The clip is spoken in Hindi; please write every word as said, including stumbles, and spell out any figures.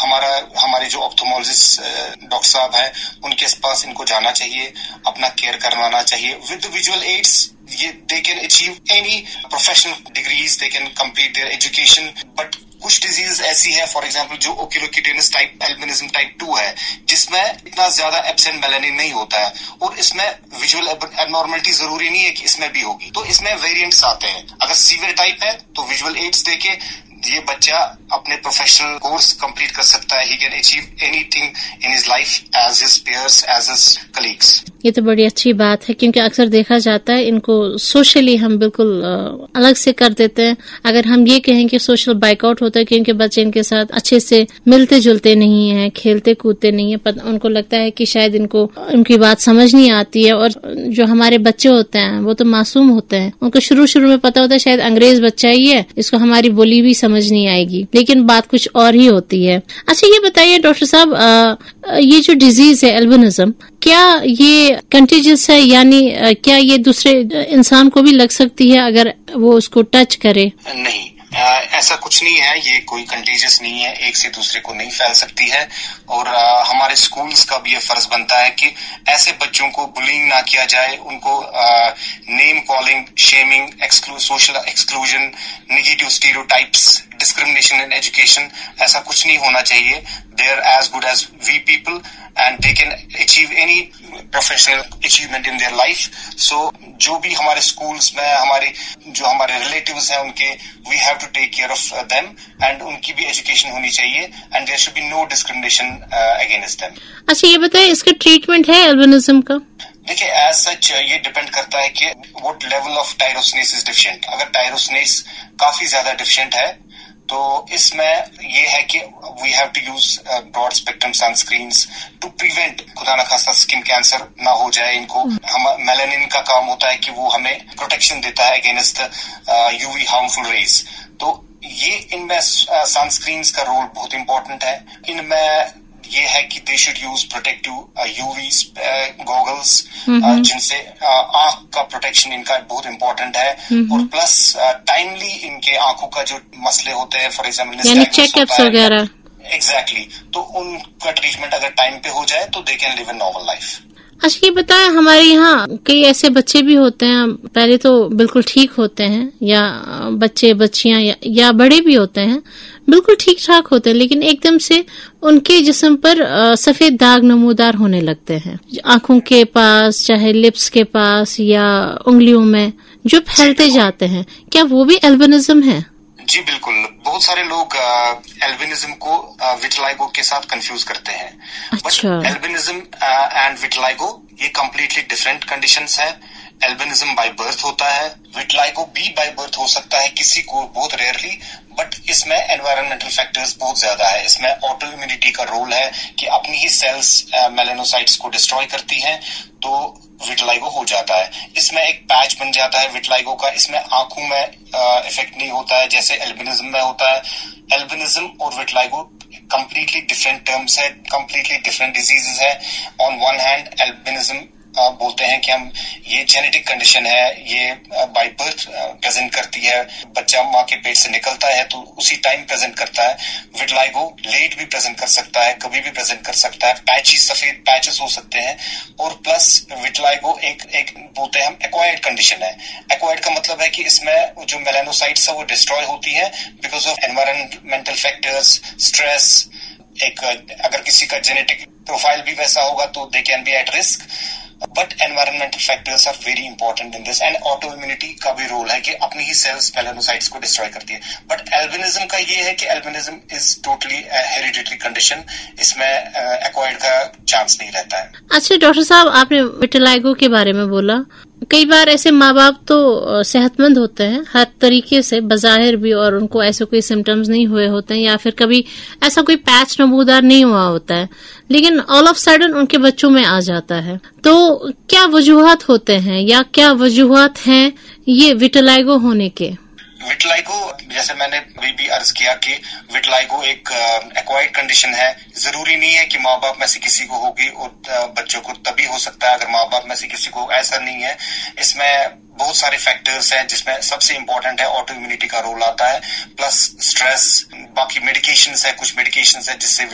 हमारा हमारे जो ऑप्थोमोलॉजिस्ट डॉक्टर साहब हैं उनके पास इनको जाना चाहिए, अपना केयर करवाना चाहिए विद विजुअल एड्स। ये they can achieve any professional degrees, they can complete their education. But कुछ डिजीज ऐसी है, फॉर एग्जांपल जो ओक्यूलोक्यूटेनस टाइप एल्बिनिज्म टाइप टू है, जिसमें इतना ज्यादा एब्सेंट मेलानिन नहीं होता है और इसमें विजुअल एबनॉर्मलिटी जरूरी नहीं है कि इसमें भी होगी, तो इसमें वेरिएंट्स आते हैं। अगर सीवियर टाइप है तो विजुअल एड्स देके ये बच्चा अपने प्रोफेशनल कोर्स कंप्लीट कर सकता है। He can achieve anything in his life as his peers, as his colleagues. ये तो बड़ी अच्छी बात है, क्योंकि अक्सर देखा जाता है इनको सोशली हम बिल्कुल अलग से कर देते हैं। अगर हम ये कहें कि सोशल बाइकआउट होता है क्योंकि बच्चे इनके साथ अच्छे से मिलते जुलते नहीं हैं, खेलते कूदते नहीं है, उनको लगता है कि शायद इनको उनकी बात समझ नहीं आती है। और जो हमारे बच्चे होते हैं वो तो मासूम होते हैं, उनको शुरू शुरू में पता होता है शायद अंग्रेज बच्चा ही है, इसको हमारी बोली भी समझ नहीं आएगी, लेकिन बात कुछ और ही होती है। अच्छा ये बताइए डॉक्टर साहब, ये जो डिजीज है एल्बिनिज्म, क्या ये कंटेजियस है, यानी क्या ये दूसरे इंसान को भी लग सकती है अगर वो उसको टच करे? नहीं, आ, ऐसा कुछ नहीं है, ये कोई कंटेजियस नहीं है, एक से दूसरे को नहीं फैल सकती है। और आ, हमारे स्कूल्स का भी ये फर्ज बनता है कि ऐसे बच्चों को बुलिंग ना किया जाए, उनको name calling, shaming, social exclusion, negative stereotypes, discrimination in education, ऐसा कुछ नहीं होना चाहिए। They are as good as we people and they can achieve any professional achievement in their life. So जो भी हमारे schools में हमारे जो हमारे relatives हैं उनके we have to take care of them and उनकी भी education होनी चाहिए and there should be no discrimination uh, against them. अच्छा ये बताइए, इसका ट्रीटमेंट है एल्बिनिज्म का? देखिए एज सच ये डिपेंड करता है कि what level of tyrosinase is deficient. अगर tyrosinase काफी ज्यादा deficient है तो इसमें ये है कि we have to use broad spectrum sunscreens to prevent, खुदा न खास्ता स्किन कैंसर ना हो जाए इनको। हम मेलानिन का काम होता है कि वो हमें प्रोटेक्शन देता है अगेंस्ट यूवी हार्मफुल रेज। तो ये इनमें सनस्क्रीन्स का रोल बहुत इंपॉर्टेंट है। इनमें ये है कि they should use protective UV goggles, जिनसे आंख का प्रोटेक्शन इनका बहुत इंपॉर्टेंट है। और प्लस टाइमली इनके आंखों का जो मसले होते हैं, फॉर एग्जाम्पल चेकअप्स वगैरह, एग्जैक्टली, तो उनका ट्रीटमेंट अगर टाइम पे हो जाए तो they can live a normal life. अच्छा ये बताएं, हमारे यहाँ कई ऐसे बच्चे भी होते हैं, पहले तो बिल्कुल ठीक होते हैं, या बच्चे बच्चियां या, या बड़े भी होते हैं, बिल्कुल ठीक ठाक होते हैं, लेकिन एकदम से उनके जिस्म पर आ, सफेद दाग नमूदार होने लगते हैं, आंखों के पास, चाहे लिप्स के पास या उंगलियों में, जो फैलते जाते हैं। क्या वो भी एल्बिनिज्म है? जी बिल्कुल, बहुत सारे लोग एल्बिनिज्म को विटिलाइगो के साथ कंफ्यूज करते हैं। अच्छा। बट एल्बिनिज्म एंड विटिलाइगो ये कम्प्लीटली डिफरेंट कंडीशंस है। एल्बिनिज्म बाय बर्थ होता है, विटिलाइगो भी बाय बर्थ हो सकता है किसी को, बहुत रेयरली, बट इसमें एनवायरमेंटल फैक्टर्स बहुत ज्यादा है। इसमें ऑटो इम्यूनिटी का रोल है कि अपनी ही सेल्स मेलानोसाइट्स को डिस्ट्रॉय करती हैं, तो विटिलाइगो हो जाता है। इसमें एक पैच बन जाता है विटिलाइगो का। इसमें आंखों में इफेक्ट नहीं होता है जैसे एल्बिनिज्म में होता है। एल्बिनिज्म और विटिलाइगो कंप्लीटली डिफरेंट टर्म्स है, कंप्लीटली डिफरेंट डिजीजेस है। ऑन वन हैंड एल्बिनिज्म बोलते हैं कि हम ये जेनेटिक कंडीशन है, ये बाय बर्थ प्रेजेंट करती है, बच्चा माँ के पेट से निकलता है तो उसी टाइम प्रेजेंट करता है। विटिलाइगो लेट भी प्रेजेंट कर सकता है, कभी भी प्रेजेंट कर सकता है, पैची सफेद पैचेस हो सकते हैं। और प्लस विटिलाइगो एक एक बोलते हैं हम एक्वायर्ड कंडीशन है। एक्वायर्ड का मतलब है कि इसमें जो मेलानोसाइट्स है वो डिस्ट्रॉय होती है because of environmental factors, stress. एक अगर किसी का जेनेटिक प्रोफाइल भी वैसा होगा तो they can be at risk, but environmental factors are very important in this. And auto immunity का भी रोल है कि अपनी ही सेल्स मेलानोसाइट्स को डिस्ट्रॉय करती है। बट एल्बिनिज्म का ये है कि albinism is totally hereditary condition, इसमें एक्वायर्ड का चांस नहीं रहता है। अच्छा डॉक्टर साहब, आपने विटिलाइगो के बारे में बोला, कई बार ऐसे माँ बाप तो सेहतमंद होते हैं हर तरीके से बजाहिर भी, और उनको ऐसे कोई सिम्टम्स नहीं हुए होते हैं, या फिर कभी ऐसा कोई पैच नमूदार नहीं हुआ होता है, लेकिन ऑल ऑफ सडन उनके बच्चों में आ जाता है। तो क्या वजूहात होते हैं या क्या वजूहात हैं ये विटिलाइगो होने के? विटिलाइगो, जैसे मैंने अभी भी अर्ज किया कि विटिलाइगो एक एक्वायर्ड कंडीशन है। जरूरी नहीं है कि माँ बाप में से किसी को होगी और बच्चों को तभी हो सकता है अगर माँ बाप में से किसी को, ऐसा नहीं है। इसमें बहुत सारे फैक्टर्स हैं जिसमें सबसे इंपॉर्टेंट है ऑटो इम्यूनिटी का रोल आता है, प्लस स्ट्रेस, बाकी मेडिकेशंस है, कुछ मेडिकेशंस है जिससे